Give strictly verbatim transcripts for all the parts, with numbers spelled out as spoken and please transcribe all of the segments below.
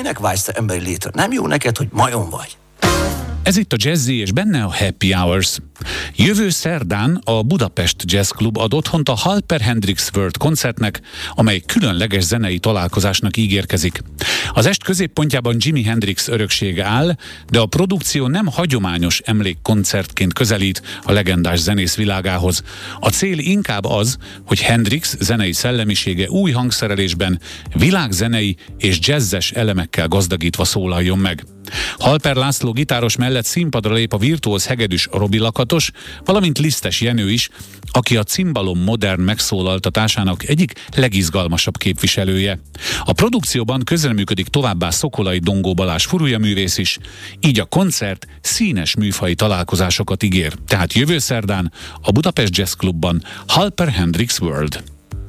minek vágysz te emberi létre? Nem jó neked, hogy majom vagy? Ez itt a Jazzy, és benne a Happy Hours. Jövő szerdán a Budapest Jazz Club ad otthont a Halper Hendrix World koncertnek, amely különleges zenei találkozásnak ígérkezik. Az est középpontjában Jimi Hendrix öröksége áll, de a produkció nem hagyományos emlékkoncertként közelít a legendás zenész világához. A cél inkább az, hogy Hendrix zenei szellemisége új hangszerelésben, világzenei és jazzes elemekkel gazdagítva szólaljon meg. Halper László gitáros mellett színpadra lép a virtuóz hegedűs Robi Lakatos, valamint Lisztes Jenő is, aki a cimbalom modern megszólaltatásának egyik legizgalmasabb képviselője. A produkcióban közreműködik továbbá Szokolai Dongó Balázs furujaművész is, így a koncert színes műfaji találkozásokat ígér. Tehát jövő szerdán a Budapest Jazz Clubban Halper Hendrix World.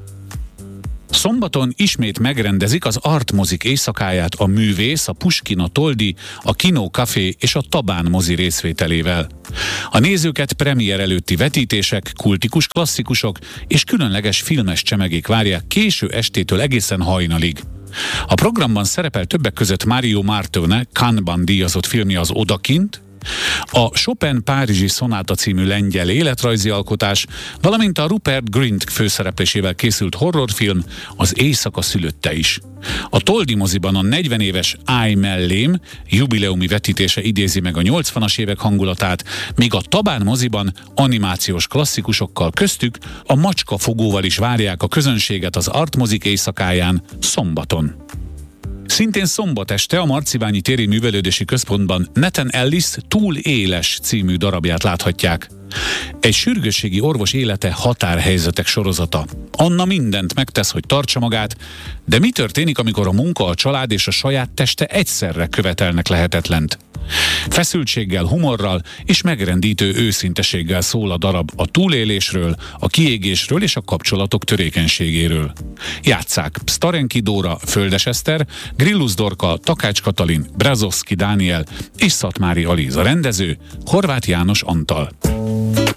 Szombaton ismét megrendezik az Art Mozik éjszakáját a Művész, a Puskin, a Toldi, a Kino Café és a Tabán mozi részvételével. A nézőket premier előtti vetítések, kultikus klasszikusok és különleges filmes csemegék várják késő estétől egészen hajnalig. A programban szerepel többek között Mario Martone Cannes-ban díjazott filmje az Odakint, a Chopin Párizsi Szonáta című lengyel életrajzi alkotás, valamint a Rupert Grint főszereplésével készült horrorfilm Az éjszaka szülötte is. A Toldi moziban a negyven éves Állj mellém jubileumi vetítése idézi meg a nyolcvanas évek hangulatát, míg a Tabán moziban animációs klasszikusokkal, köztük a Macskafogóval is várják a közönséget az Art Mozik éjszakáján szombaton. Szintén szombat este a Marciványi Téri Művelődési Központban Nathan Ellis Túl éles című darabját láthatják. Egy sürgősségi orvos élete határhelyzetek sorozata. Anna mindent megtesz, hogy tartsa magát, de mi történik, amikor a munka, a család és a saját teste egyszerre követelnek lehetetlent? Feszültséggel, humorral és megrendítő őszinteséggel szól a darab a túlélésről, a kiégésről és a kapcsolatok törékenységéről. Játsszák Starenki Dóra, Földes Eszter, Grillus Dorka, Takács Katalin, Brazowski Dániel és Szatmári Alíz. A rendező Horváth János Antal.